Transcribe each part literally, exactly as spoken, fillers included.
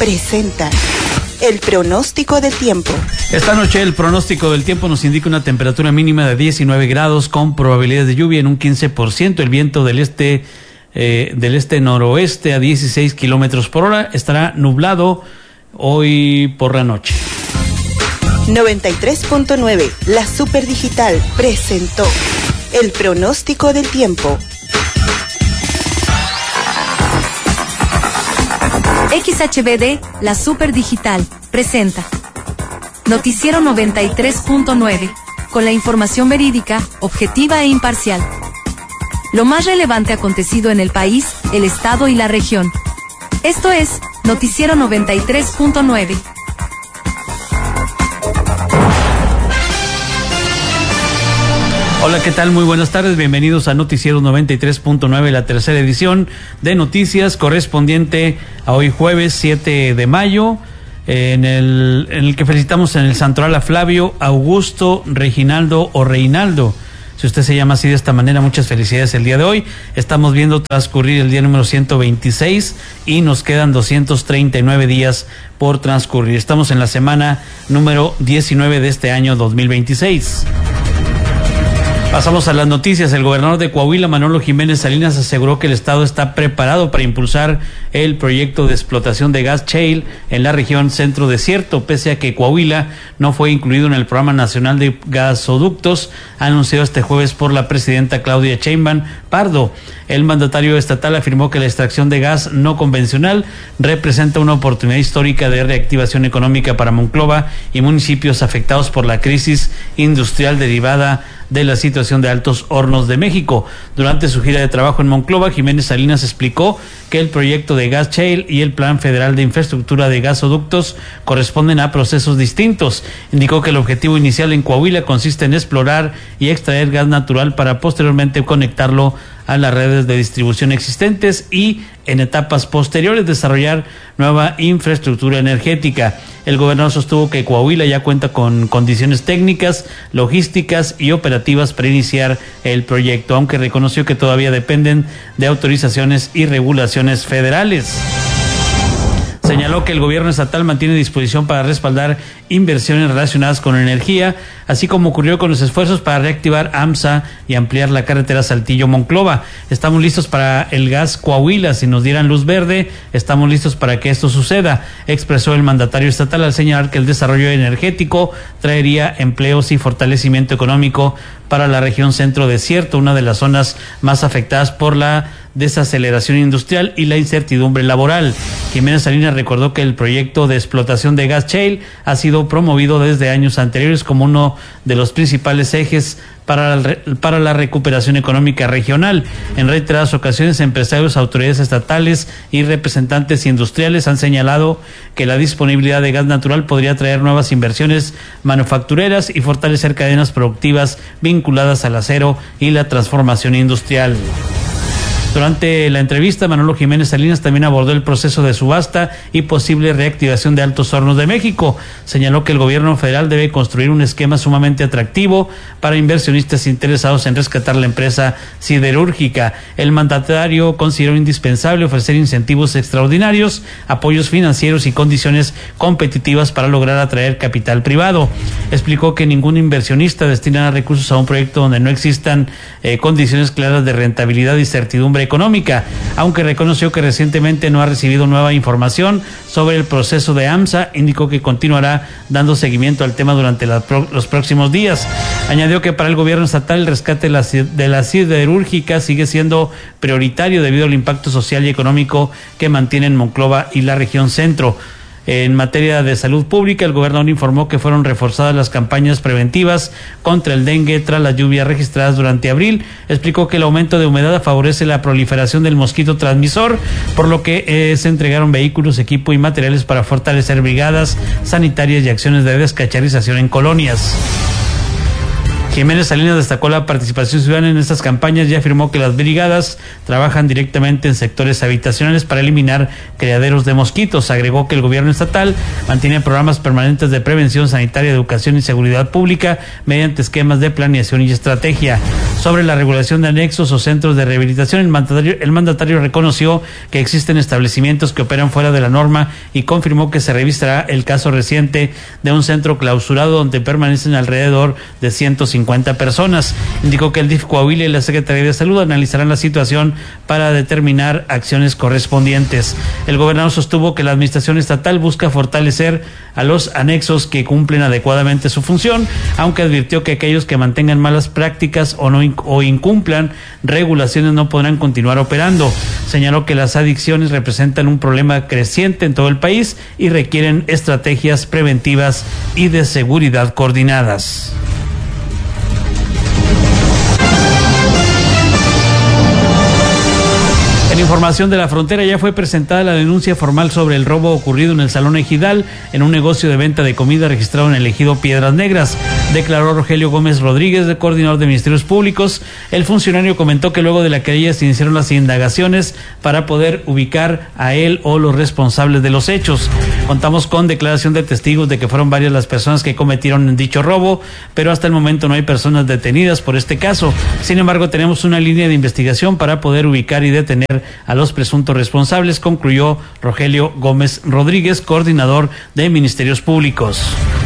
presenta el pronóstico del tiempo. Esta noche el pronóstico del tiempo nos indica una temperatura mínima de diecinueve grados con probabilidad de lluvia en un quince por ciento. El viento del este eh, del este noroeste a dieciséis kilómetros por hora. Estará nublado hoy por la noche. noventa y tres punto nueve, la Super Digital presentó el pronóstico del tiempo. X H B D, la Super Digital, presenta Noticiero noventa y tres punto nueve, con la información verídica, objetiva e imparcial. Lo más relevante acontecido en el país, el estado y la región. Esto es Noticiero noventa y tres punto nueve. Hola, ¿qué tal? Muy buenas tardes, bienvenidos a Noticiero noventa y tres punto nueve, la tercera edición de noticias correspondiente a hoy jueves siete de mayo, en el, en el que felicitamos en el santoral a Flavio, Augusto, Reginaldo o Reinaldo. Si usted se llama así de esta manera, muchas felicidades el día de hoy. Estamos viendo transcurrir el día número ciento veintiséis y nos quedan doscientos treinta y nueve días por transcurrir. Estamos en la semana número diecinueve de este año dos mil veintiséis. Pasamos a las noticias. El gobernador de Coahuila, Manolo Jiménez Salinas, aseguró que el estado está preparado para impulsar el proyecto de explotación de gas shale en la región centro desierto, pese a que Coahuila no fue incluido en el Programa Nacional de Gasoductos, anunciado este jueves por la presidenta Claudia Sheinbaum Pardo. El mandatario estatal afirmó que la extracción de gas no convencional representa una oportunidad histórica de reactivación económica para Monclova y municipios afectados por la crisis industrial derivada de la situación de Altos Hornos de México. Durante su gira de trabajo en Monclova, Jiménez Salinas explicó que el proyecto de gas shale y el Plan Federal de Infraestructura de Gasoductos corresponden a procesos distintos. Indicó que el objetivo inicial en Coahuila consiste en explorar y extraer gas natural para posteriormente conectarlo a las redes de distribución existentes y en etapas posteriores desarrollar nueva infraestructura energética. El gobernador sostuvo que Coahuila ya cuenta con condiciones técnicas, logísticas y operativas para iniciar el proyecto, aunque reconoció que todavía dependen de autorizaciones y regulaciones federales. Señaló que el gobierno estatal mantiene disposición para respaldar inversiones relacionadas con energía, así como ocurrió con los esfuerzos para reactivar AMSA y ampliar la carretera Saltillo-Monclova. Estamos listos para el gas Coahuila. Si nos dieran luz verde, estamos listos para que esto suceda, expresó el mandatario estatal al señalar que el desarrollo energético traería empleos y fortalecimiento económico para la región centro desierto, una de las zonas más afectadas por la desaceleración industrial y la incertidumbre laboral. Jiménez Salinas recordó que el proyecto de explotación de gas shale ha sido promovido desde años anteriores como uno de los principales ejes para la, para la recuperación económica regional. En reiteradas ocasiones, empresarios, autoridades estatales y representantes industriales han señalado que la disponibilidad de gas natural podría traer nuevas inversiones manufactureras y fortalecer cadenas productivas vinculadas al acero y la transformación industrial. Durante la entrevista, Manolo Jiménez Salinas también abordó el proceso de subasta y posible reactivación de Altos Hornos de México. Señaló que el gobierno federal debe construir un esquema sumamente atractivo para inversionistas interesados en rescatar la empresa siderúrgica. El mandatario consideró indispensable ofrecer incentivos extraordinarios, apoyos financieros y condiciones competitivas para lograr atraer capital privado. Explicó que ningún inversionista destinará recursos a un proyecto donde no existan eh, condiciones claras de rentabilidad y certidumbre económica, aunque reconoció que recientemente no ha recibido nueva información sobre el proceso de AMSA. Indicó que continuará dando seguimiento al tema durante la, pro, los próximos días. Añadió que para el gobierno estatal el rescate de la, de la siderúrgica sigue siendo prioritario debido al impacto social y económico que mantiene en Monclova y la región centro. En materia de salud pública, el gobernador informó que fueron reforzadas las campañas preventivas contra el dengue tras las lluvias registradas durante abril. Explicó que el aumento de humedad favorece la proliferación del mosquito transmisor, por lo que eh, se entregaron vehículos, equipo y materiales para fortalecer brigadas sanitarias y acciones de descacharización en colonias. Jiménez Salinas destacó la participación ciudadana en estas campañas y afirmó que las brigadas trabajan directamente en sectores habitacionales para eliminar criaderos de mosquitos. Agregó que el gobierno estatal mantiene programas permanentes de prevención sanitaria, educación y seguridad pública mediante esquemas de planeación y estrategia. Sobre la regulación de anexos o centros de rehabilitación, el mandatario, el mandatario reconoció que existen establecimientos que operan fuera de la norma y confirmó que se revisará el caso reciente de un centro clausurado donde permanecen alrededor de ciento cincuenta personas. Indicó que el D I F Coahuila y la Secretaría de Salud analizarán la situación para determinar acciones correspondientes. El gobernador sostuvo que la administración estatal busca fortalecer a los anexos que cumplen adecuadamente su función, aunque advirtió que aquellos que mantengan malas prácticas o no o incumplan regulaciones no podrán continuar operando. Señaló que las adicciones representan un problema creciente en todo el país y requieren estrategias preventivas y de seguridad coordinadas. En información de la frontera, ya fue presentada la denuncia formal sobre el robo ocurrido en el Salón Ejidal en un negocio de venta de comida registrado en el ejido Piedras Negras, declaró Rogelio Gómez Rodríguez, de coordinador de Ministerios Públicos. El funcionario comentó que luego de la querella se iniciaron las indagaciones para poder ubicar a él o los responsables de los hechos. Contamos con declaración de testigos de que fueron varias las personas que cometieron dicho robo, pero hasta el momento no hay personas detenidas por este caso. Sin embargo, tenemos una línea de investigación para poder ubicar y detener a los presuntos responsables, concluyó Rogelio Gómez Rodríguez, coordinador de Ministerios Públicos.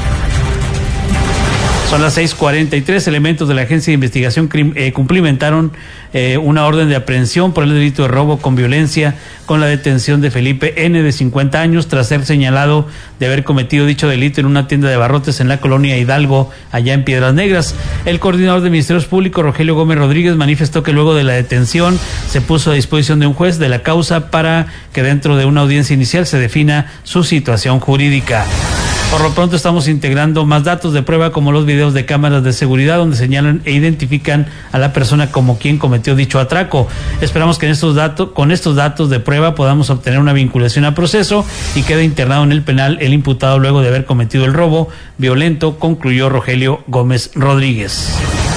Son las seis cuarenta y tres. Elementos de la Agencia de Investigación eh, cumplimentaron eh, una orden de aprehensión por el delito de robo con violencia con la detención de Felipe N., de cincuenta años, tras ser señalado de haber cometido dicho delito en una tienda de abarrotes en la colonia Hidalgo, allá en Piedras Negras. El coordinador de Ministerios Públicos, Rogelio Gómez Rodríguez, manifestó que luego de la detención se puso a disposición de un juez de la causa para que dentro de una audiencia inicial se defina su situación jurídica. Por lo pronto estamos integrando más datos de prueba, como los videos de cámaras de seguridad donde señalan e identifican a la persona como quien cometió dicho atraco. Esperamos que en estos datos, con estos datos de prueba podamos obtener una vinculación a proceso y quede internado en el penal el imputado luego de haber cometido el robo violento, concluyó Rogelio Gómez Rodríguez.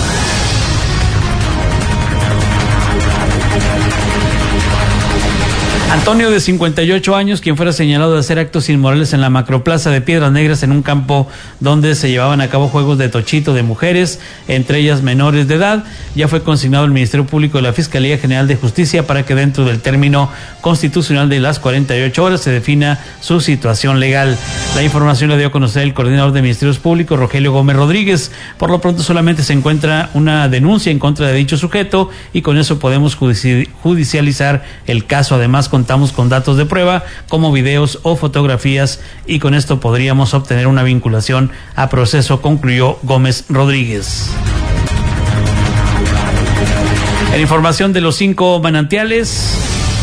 Antonio, de cincuenta y ocho años, quien fuera señalado de hacer actos inmorales en la macroplaza de Piedras Negras, en un campo donde se llevaban a cabo juegos de tochito de mujeres, entre ellas menores de edad, ya fue consignado al Ministerio Público de la Fiscalía General de Justicia para que dentro del término constitucional de las cuarenta y ocho horas se defina su situación legal. La información la dio a conocer el coordinador de Ministerios Públicos, Rogelio Gómez Rodríguez. Por lo pronto solamente se encuentra una denuncia en contra de dicho sujeto y con eso podemos judicializar el caso. Además, contamos con datos de prueba como videos o fotografías y con esto podríamos obtener una vinculación a proceso, concluyó Gómez Rodríguez. En información de los cinco manantiales,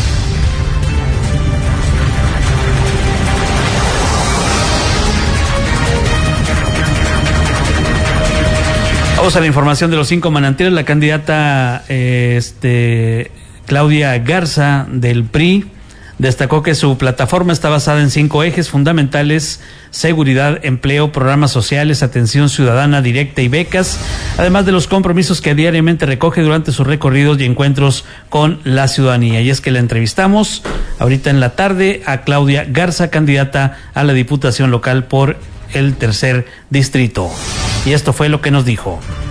vamos a la información de los cinco manantiales. La candidata eh, este Claudia Garza del P R I destacó que su plataforma está basada en cinco ejes fundamentales: seguridad, empleo, programas sociales, atención ciudadana directa y becas, además de los compromisos que diariamente recoge durante sus recorridos y encuentros con la ciudadanía. Y es que la entrevistamos ahorita en la tarde a Claudia Garza, candidata a la Diputación Local por el tercer distrito. Y esto fue lo que nos dijo.